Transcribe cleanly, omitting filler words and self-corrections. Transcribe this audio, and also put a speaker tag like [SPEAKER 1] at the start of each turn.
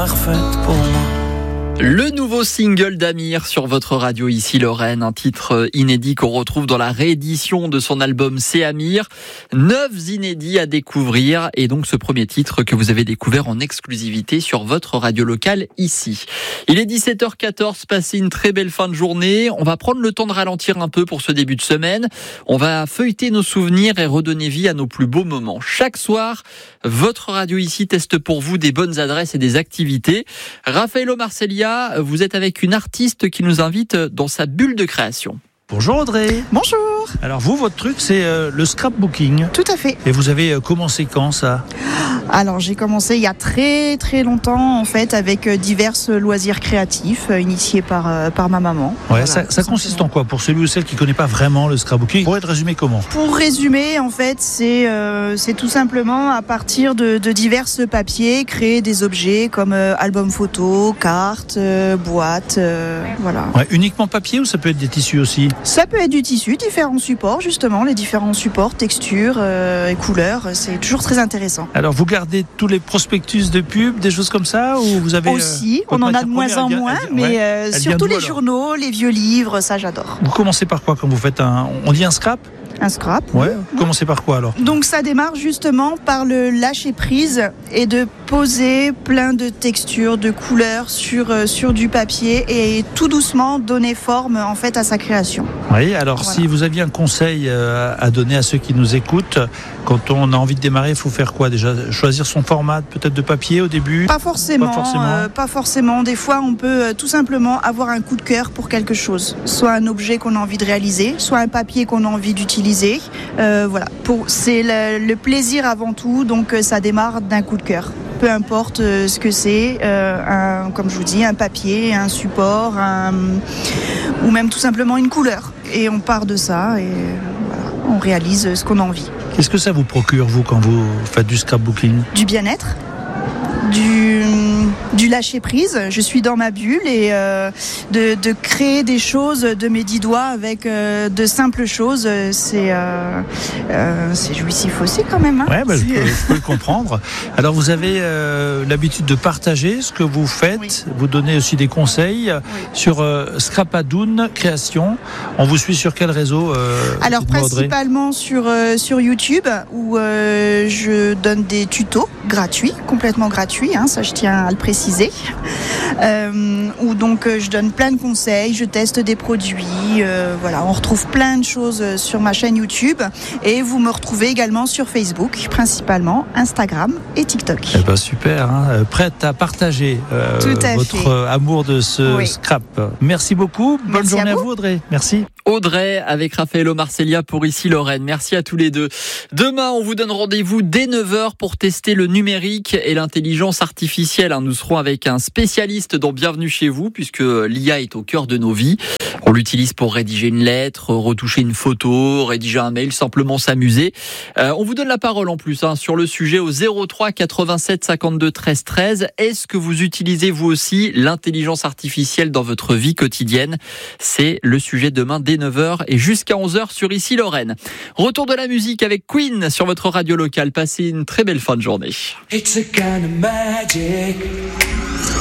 [SPEAKER 1] Parfaite pour moi.
[SPEAKER 2] Le nouveau single d'Amir sur votre radio ici Lorraine, un titre inédit qu'on retrouve dans la réédition de son album C'est Amir. 9 inédits à découvrir et donc ce premier titre que vous avez découvert en exclusivité sur votre radio locale ici. Il est 17h14, passez une très belle fin de journée. On va prendre le temps de ralentir un peu pour ce début de semaine. On va feuilleter nos souvenirs et redonner vie à nos plus beaux moments. Chaque soir, votre radio ici teste pour vous des bonnes adresses et des activités. Raffaello Marcellia, vous êtes avec une artiste qui nous invite dans sa bulle de création.
[SPEAKER 3] Bonjour Audrey.
[SPEAKER 4] Bonjour.
[SPEAKER 3] Alors vous, votre truc, c'est le scrapbooking.
[SPEAKER 4] Tout à fait.
[SPEAKER 3] Et vous avez commencé quand ça ?
[SPEAKER 4] Alors j'ai commencé il y a très très longtemps en fait avec divers loisirs créatifs initiés par ma maman.
[SPEAKER 3] Ouais,
[SPEAKER 4] Voilà,
[SPEAKER 3] ça consiste en quoi pour celui ou celle qui connaît pas vraiment le scrapbooking? Pour être résumé comment?
[SPEAKER 4] Pour résumer, en fait, c'est tout simplement à partir de divers papiers créer des objets comme albums photos, cartes, boîtes, voilà.
[SPEAKER 3] Ouais, uniquement papier ou ça peut être des tissus aussi?
[SPEAKER 4] Ça peut être du tissu, différents supports justement, les différents supports, textures et couleurs, c'est toujours très intéressant.
[SPEAKER 3] Alors vous gardez tous les prospectus de pub, des choses comme ça, ou vous avez
[SPEAKER 4] aussi, on en a de moins en moins, mais surtout les journaux, les vieux livres, ça j'adore.
[SPEAKER 3] Vous commencez par quoi quand vous faites on dit un scrap?
[SPEAKER 4] Un scrap.
[SPEAKER 3] Ouais. Vous commencez par quoi alors?
[SPEAKER 4] Donc ça démarre justement par le lâcher prise et de poser plein de textures, de couleurs sur du papier et tout doucement donner forme en fait à sa création.
[SPEAKER 3] Oui, alors
[SPEAKER 4] Voilà.
[SPEAKER 3] Si vous aviez un conseil à donner à ceux qui nous écoutent, quand on a envie de démarrer, il faut faire quoi déjà? Choisir son format peut-être de papier au début?
[SPEAKER 4] Pas forcément.
[SPEAKER 3] Pas forcément.
[SPEAKER 4] Des fois, on peut tout simplement avoir un coup de cœur pour quelque chose. Soit un objet qu'on a envie de réaliser, soit un papier qu'on a envie d'utiliser. Voilà. C'est le plaisir avant tout, donc ça démarre d'un coup de cœur. Peu importe ce que c'est, comme je vous dis, un papier, un support, ou même tout simplement une couleur. Et on part de ça et voilà, on réalise ce qu'on a envie.
[SPEAKER 3] Qu'est-ce que ça vous procure, vous, quand vous faites du scrapbooking?
[SPEAKER 4] Du bien-être, du lâcher prise. Je suis dans ma bulle et de créer des choses de mes 10 doigts avec de simples choses, c'est jouissif aussi quand même. Hein.
[SPEAKER 3] Ouais, je peux le comprendre. Alors vous avez l'habitude de partager ce que vous faites,
[SPEAKER 4] Oui.
[SPEAKER 3] vous donnez aussi des conseils sur Scrapadoun Création. On vous suit sur quel réseau
[SPEAKER 4] Alors
[SPEAKER 3] dites-moi, Audrey?
[SPEAKER 4] principalement sur YouTube où je donne des tutos gratuits, complètement gratuits, hein, ça je tiens à le préciser, où donc je donne plein de conseils, je teste des produits, voilà, on retrouve plein de choses sur ma chaîne YouTube et vous me retrouvez également sur Facebook, principalement Instagram et TikTok.
[SPEAKER 3] Eh ben super, hein, prête à partager votre amour de ce scrap. Merci beaucoup, bonne
[SPEAKER 4] Merci
[SPEAKER 3] journée
[SPEAKER 4] à
[SPEAKER 3] à
[SPEAKER 4] vous.
[SPEAKER 3] vous Audrey, merci.
[SPEAKER 2] Audrey avec Raffaello Marcellia pour ici Lorraine. Merci à tous les deux. Demain, on vous donne rendez-vous dès 9h pour tester le numérique et l'intelligence artificielle. Nous serons avec un spécialiste dans Bienvenue chez vous puisque l'IA est au cœur de nos vies. On l'utilise pour rédiger une lettre, retoucher une photo, rédiger un mail, simplement s'amuser. On vous donne la parole en plus sur le sujet au 03 87 52 13 13. Est-ce que vous utilisez vous aussi l'intelligence artificielle dans votre vie quotidienne? C'est le sujet demain dès 9h et jusqu'à 11h sur ici Lorraine. Retour de la musique avec Queen sur votre radio locale. Passez une très belle fin de journée.
[SPEAKER 1] It's a kind of magic.